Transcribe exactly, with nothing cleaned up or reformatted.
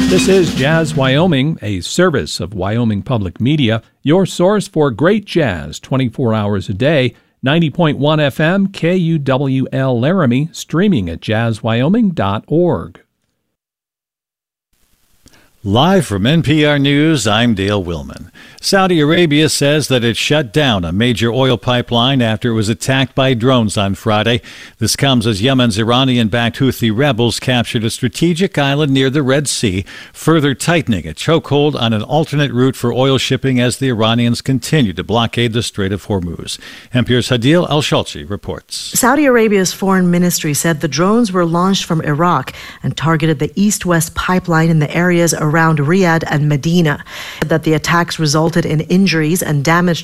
This is Jazz Wyoming, a service of Wyoming Public Media, your source for great jazz twenty-four hours a day. ninety point one F M, K U W L Laramie, streaming at jazz wyoming dot org. Live from N P R News, I'm Dale Willman. Saudi Arabia says that it shut down a major oil pipeline after it was attacked by drones on Friday. This comes as Yemen's Iranian-backed Houthi rebels captured a strategic island near the Red Sea, further tightening a chokehold on an alternate route for oil shipping as the Iranians continue to blockade the Strait of Hormuz. N P R's Hadil El-Shalchi reports. Saudi Arabia's foreign ministry said the drones were launched from Iraq and targeted the east-west pipeline in the areas around Riyadh and Medina. That the attacks resulted in injuries and damage